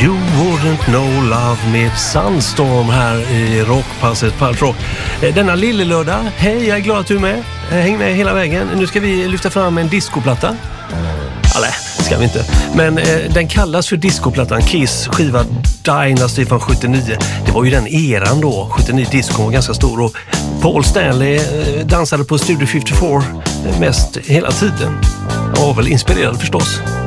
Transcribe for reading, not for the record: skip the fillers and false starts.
You Wouldn't Know Love med Sandstorm här i Rockpasset på Rock. Denna lille lördag. Hej, jag är glad att du är med. Häng med hela vägen. Nu ska vi lyfta fram en discoplatta. Eller, ska vi inte. Men den kallas för discoplattan. Kiss skiva Dynasty från 79. Det var ju den eran då. 79 disco var ganska stor. Och Paul Stanley dansade på Studio 54 mest hela tiden. Och var väl inspirerad förstås.